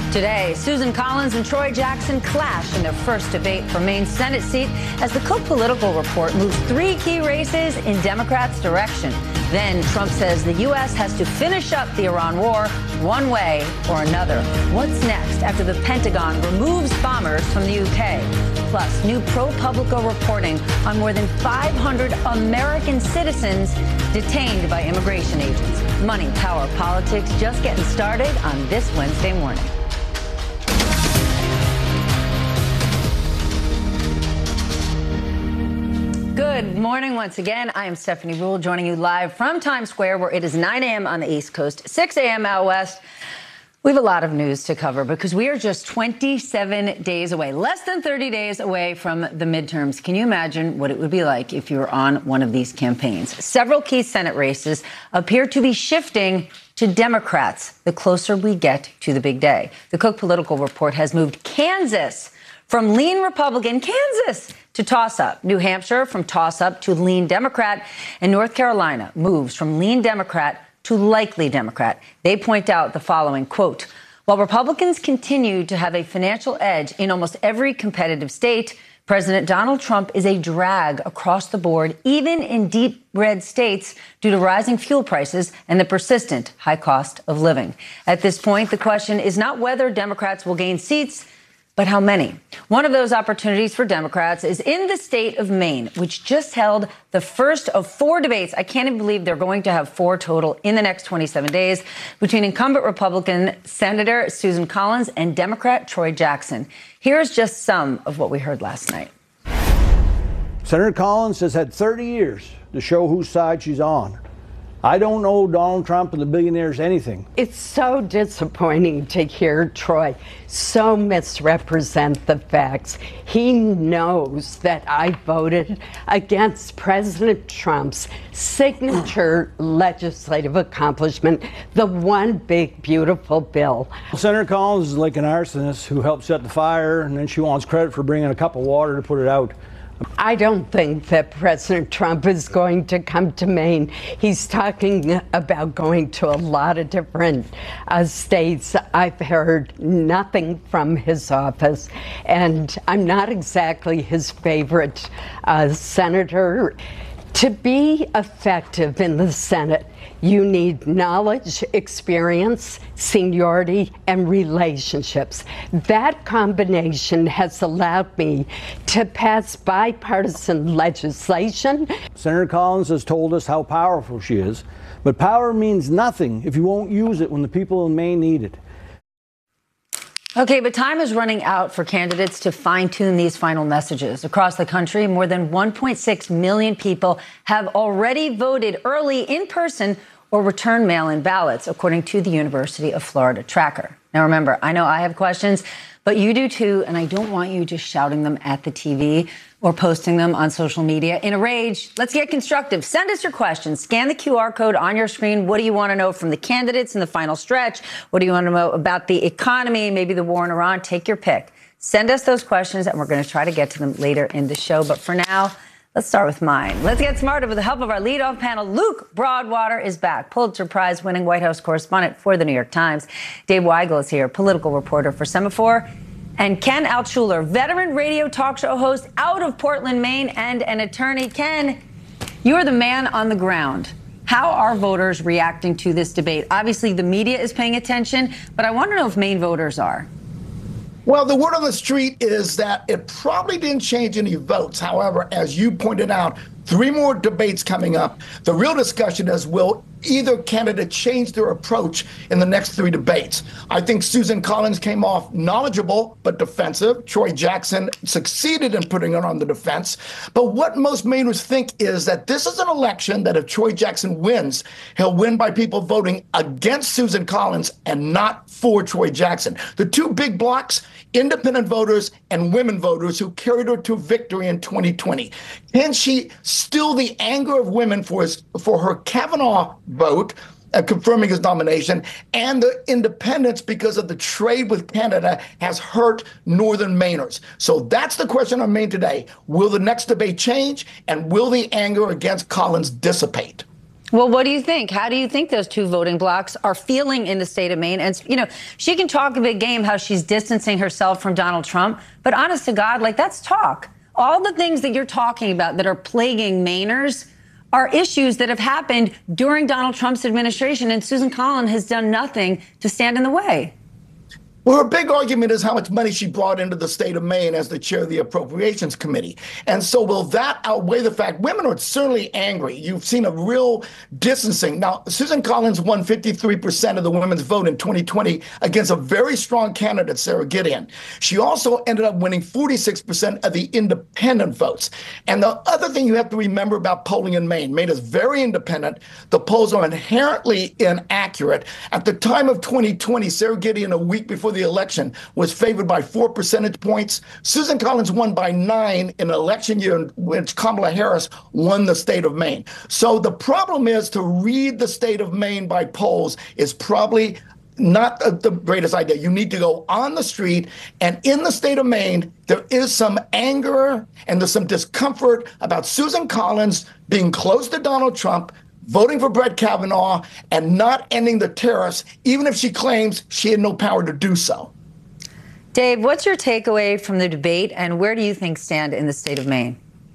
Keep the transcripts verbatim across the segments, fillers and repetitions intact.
Today, Susan Collins and Troy Jackson clash in their first debate for Maine's Senate seat as the Cook Political Report moves three key races in Democrats' direction. Then Trump says the U S has to finish up the Iran war one way or another. What's next after the Pentagon removes bombers from the U K? Plus, new ProPublica reporting on more than five hundred American citizens detained by immigration agents. Money, power, politics just getting started on this Wednesday morning. Good morning once again. I am Stephanie Ruhle, joining you live from Times Square, where it is nine a.m. on the East Coast, six a.m. out west. We have a lot of news to cover because we are just twenty-seven days away, less than thirty days away from the midterms. Can you imagine what it would be like if you were on one of these campaigns? Several key Senate races appear to be shifting to Democrats the closer we get to the big day. The Cook Political Report has moved Kansas from lean Republican, Kansas, to toss-up. New Hampshire from toss-up to lean Democrat. And North Carolina moves from lean Democrat to likely Democrat. They point out the following, quote, while Republicans continue to have a financial edge in almost every competitive state, President Donald Trump is a drag across the board, even in deep red states, due to rising fuel prices and the persistent high cost of living. At this point, the question is not whether Democrats will gain seats, but how many? One of those opportunities for Democrats is in the state of Maine, which just held the first of four debates. I can't even believe they're going to have four total in the next twenty-seven days between incumbent Republican Senator Susan Collins and Democrat Troy Jackson. Here's just some of what we heard last night. Senator Collins has had thirty years to show whose side she's on. I don't know Donald Trump and the billionaires anything. It's so disappointing to hear Troy so misrepresent the facts. He knows that I voted against President Trump's signature legislative accomplishment, the one big, beautiful bill. Senator Collins is like an arsonist who helped set the fire, and then she wants credit for bringing a cup of water to put it out. I don't think that President Trump is going to come to Maine. He's talking about going to a lot of different uh, states. I've heard nothing from his office, and I'm not exactly his favorite uh, senator. To be effective in the Senate, you need knowledge, experience, seniority, and relationships. That combination has allowed me to pass bipartisan legislation. Senator Collins has told us how powerful she is, but power means nothing if you won't use it when the people in Maine need it. Okay, but time is running out for candidates to fine-tune these final messages. Across the country, more than one point six million people have already voted early in person or return mail-in ballots, according to the University of Florida Tracker. Now, remember, I know I have questions, but you do too, and I don't want you just shouting them at the T V or posting them on social media. In a rage, let's get constructive. Send us your questions. Scan the Q R code on your screen. What do you want to know from the candidates in the final stretch? What do you want to know about the economy, maybe the war in Iran? Take your pick. Send us those questions, and we're going to try to get to them later in the show. But for now, let's start with mine. Let's get smarter with the help of our leadoff panel. Luke Broadwater is back, Pulitzer Prize-winning White House correspondent for the New York Times. Dave Weigel is here, political reporter for Semaphore. And Ken Altshuler, veteran radio talk show host out of Portland, Maine, and an attorney. Ken, you are the man on the ground. How are voters reacting to this debate? Obviously, the media is paying attention, but I want to know if Maine voters are. Well, the word on the street is that it probably didn't change any votes. However, as you pointed out, three more debates coming up. The real discussion is, will either candidate change their approach in the next three debates? I think Susan Collins came off knowledgeable but defensive. Troy Jackson succeeded in putting her on the defense. But what most Mainers think is that this is an election that if Troy Jackson wins, he'll win by people voting against Susan Collins and not for Troy Jackson. The two big blocks, independent voters and women voters who carried her to victory in twenty twenty. Can she still the anger of women for his, for her Kavanaugh vote, uh, confirming his nomination, and the independents because of the trade with Canada has hurt Northern Mainers? So that's the question on Maine today. Will the next debate change, and will the anger against Collins dissipate? Well, what do you think? How do you think those two voting blocs are feeling in the state of Maine? And, you know, she can talk a big game how she's distancing herself from Donald Trump. But honest to God, like, that's talk. All the things that you're talking about that are plaguing Mainers are issues that have happened during Donald Trump's administration. And Susan Collins has done nothing to stand in the way. Well, her big argument is how much money she brought into the state of Maine as the chair of the Appropriations Committee. And so will that outweigh the fact women are certainly angry? You've seen a real distancing. Now, Susan Collins won fifty-three percent of the women's vote in twenty twenty against a very strong candidate, Sarah Gideon. She also ended up winning forty-six percent of the independent votes. And the other thing you have to remember about polling in Maine, Maine is very independent. The polls are inherently inaccurate. At the time of twenty twenty, Sarah Gideon, a week before the election, was favored by four percentage points. Susan Collins won by nine in an election year in which Kamala Harris won the state of Maine. So the problem is to read the state of Maine by polls is probably not the greatest idea. You need to go on the street, and in the state of Maine, there is some anger and there's some discomfort about Susan Collins being close to Donald Trump, voting for Brett Kavanaugh, and not ending the tariffs, even if she claims she had no power to do so. Dave, what's your takeaway from the debate, and where do you think stand in the state of Maine?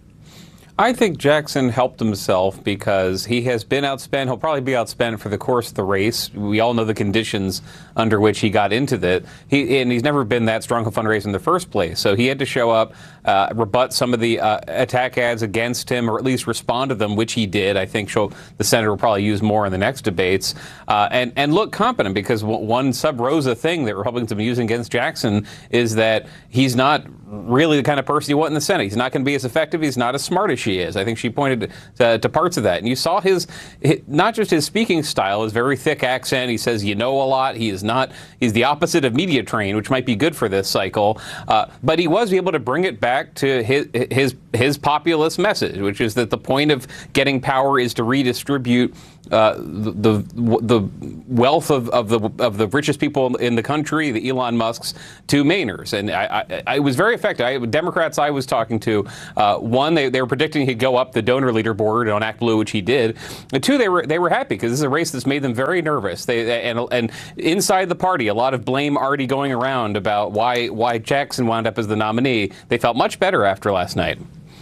I think Jackson helped himself because he has been outspent. He'll probably be outspent for the course of the race. We all know the conditions under which he got into that. He, and he's never been that strong a fundraiser in the first place. So he had to show up, uh, rebut some of the uh, attack ads against him, or at least respond to them, which he did. I think she'll, the senator will probably use more in the next debates. Uh, and, and look competent, because w- one sub rosa thing that Republicans have been using against Jackson is that he's not really the kind of person you want in the Senate. He's not going to be as effective. He's not as smart as she is. I think she pointed to, to parts of that. And you saw his, his, not just his speaking style, his very thick accent. He says, you know, a lot. He is not, he's the opposite of media trained, which might be good for this cycle. Uh, but he was able to bring it back to his, his, his populist message, which is that the point of getting power is to redistribute Uh, the, the the wealth of, of the of the richest people in the country, the Elon Musks, to Mainers. And I, I, I was very effective. I, Democrats I was talking to, uh, one, they, they were predicting he'd go up the donor leaderboard on Act Blue, which he did. And two, they were they were happy because this is a race that's made them very nervous. They and and inside the party, a lot of blame already going around about why why Jackson wound up as the nominee. They felt much better after last night.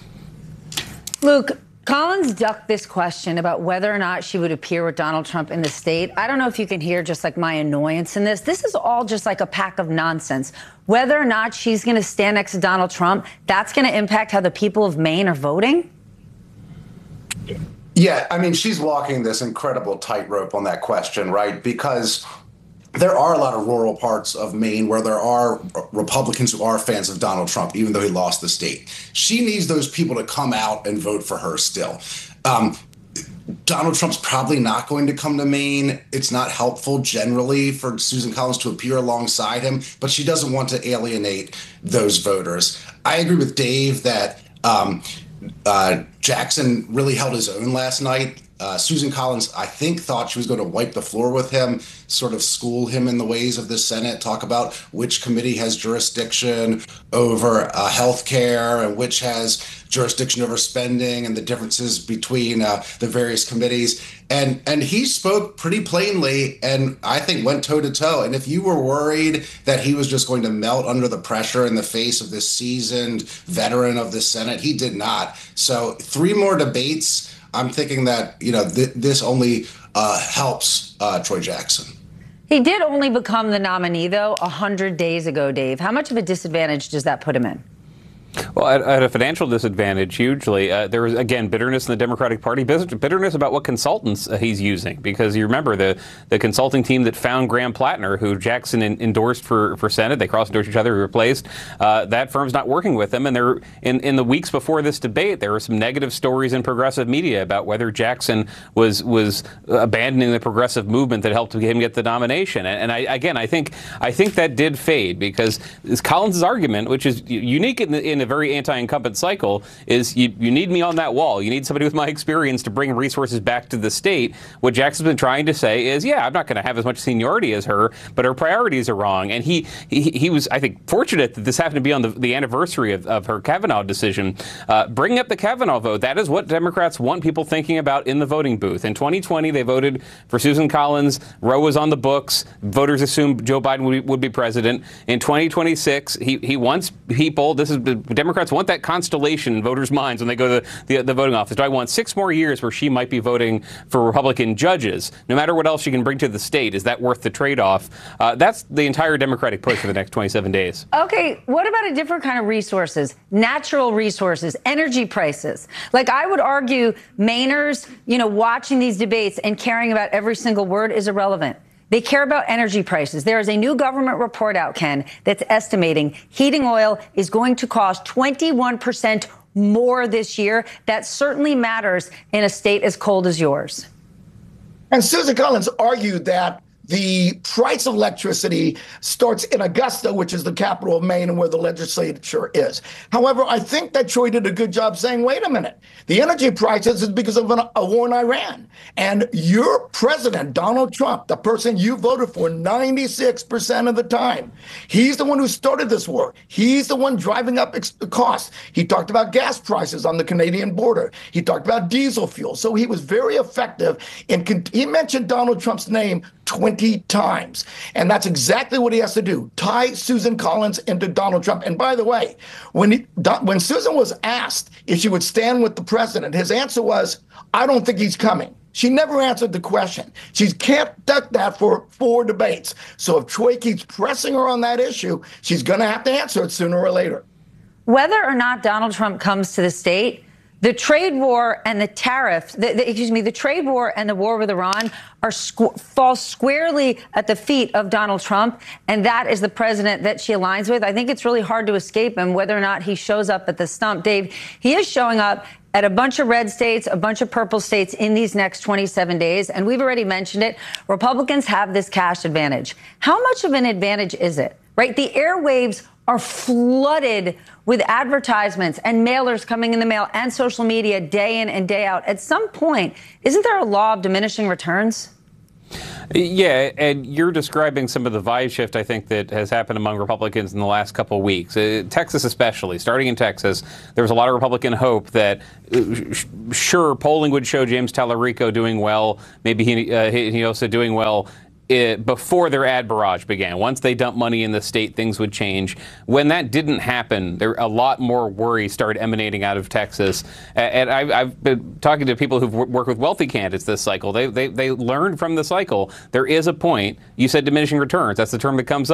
Luke, Collins ducked this question about whether or not she would appear with Donald Trump in the state. I don't know if you can hear just like my annoyance in this. This is all just like a pack of nonsense. Whether or not she's going to stand next to Donald Trump, that's going to impact how the people of Maine are voting? Yeah, I mean, she's walking this incredible tightrope on that question, right? Because there are a lot of rural parts of Maine where there are Republicans who are fans of Donald Trump, even though he lost the state. She needs those people to come out and vote for her still. Um, Donald Trump's probably not going to come to Maine. It's not helpful generally for Susan Collins to appear alongside him, but she doesn't want to alienate those voters. I agree with Dave that um, uh, Jackson really held his own last night. Uh, Susan Collins, I think, thought she was going to wipe the floor with him, sort of school him in the ways of the Senate, talk about which committee has jurisdiction over uh, health care and which has jurisdiction over spending and the differences between uh, the various committees. And and he spoke pretty plainly and I think went toe to toe. And if you were worried that he was just going to melt under the pressure in the face of this seasoned veteran of the Senate, he did not. So three more debates. I'm thinking that, you know, th- this only uh, helps uh, Troy Jackson. He did only become the nominee, though, one hundred days ago, Dave. How much of a disadvantage does that put him in? Well, at, at a financial disadvantage, hugely. Uh, there was, again, bitterness in the Democratic Party, bitterness about what consultants uh, he's using. Because you remember the, the consulting team that found Graham Plattner, who Jackson in, endorsed for, for Senate, they cross-endorsed each other, replaced. Uh, that firm's not working with him. And there, in, in the weeks before this debate, there were some negative stories in progressive media about whether Jackson was was abandoning the progressive movement that helped him get the nomination. And, and I, again, I think I think that did fade because it's Collins' argument, which is unique in, the, in a very anti-incumbent cycle is you, you need me on that wall. You need somebody with my experience to bring resources back to the state. What Jackson's been trying to say is, yeah, I'm not going to have as much seniority as her, but her priorities are wrong. And he he, he was, I think, fortunate that this happened to be on the, the anniversary of, of her Kavanaugh decision. Uh, bringing up the Kavanaugh vote, that is what Democrats want people thinking about in the voting booth. In twenty twenty, they voted for Susan Collins. Roe was on the books. Voters assumed Joe Biden would be, would be president. In twenty twenty-six, he, he wants people, this is, Democrats want that constellation in voters' minds when they go to the, the, the voting office. Do I want six more years where she might be voting for Republican judges? No matter what else she can bring to the state, is that worth the trade-off? Uh, that's the entire Democratic push for the next twenty-seven days. Okay, what about a different kind of resources? Natural resources, energy prices. Like, I would argue Mainers, you know, watching these debates and caring about every single word is irrelevant. They care about energy prices. There is a new government report out, Ken, that's estimating heating oil is going to cost twenty-one percent more this year. That certainly matters in a state as cold as yours. And Susan Collins argued that the price of electricity starts in Augusta, which is the capital of Maine and where the legislature is. However, I think that Troy did a good job saying, wait a minute, the energy prices is because of an, a war in Iran. And your president, Donald Trump, the person you voted for ninety-six percent of the time, he's the one who started this war. He's the one driving up ex- costs. He talked about gas prices on the Canadian border. He talked about diesel fuel. So he was very effective. In con- he mentioned Donald Trump's name twenty times. And that's exactly what he has to do. Tie Susan Collins into Donald Trump. And by the way, when he, when Susan was asked if she would stand with the president, his answer was, I don't think he's coming. She never answered the question. She can't duck that for four debates. So if Troy keeps pressing her on that issue, she's going to have to answer it sooner or later. Whether or not Donald Trump comes to the state, the trade war and the tariff, the, the, excuse me, the trade war and the war with Iran are squ- fall squarely at the feet of Donald Trump, and that is the president that she aligns with. I think it's really hard to escape him, whether or not he shows up at the stump. Dave, he is showing up at a bunch of red states, a bunch of purple states in these next twenty-seven days, and we've already mentioned it. Republicans have this cash advantage. How much of an advantage is it, right? The airwaves are flooded with advertisements and mailers coming in the mail and social media day in and day out. At some point, isn't there a law of diminishing returns? Yeah, and you're describing some of the vibe shift, I think, that has happened among Republicans in the last couple of weeks. Uh, Texas especially, starting in Texas, there was a lot of Republican hope that, uh, sh- sure, polling would show James Tallarico doing well, maybe he, uh, Hinojosa doing well, It, before their ad barrage began. Once they dumped money in the state, things would change. When that didn't happen, there a lot more worry started emanating out of Texas. And I've, I've been talking to people who've worked with wealthy candidates this cycle. They, they they learned from the cycle. There is a point. You said diminishing returns. That's the term that comes up.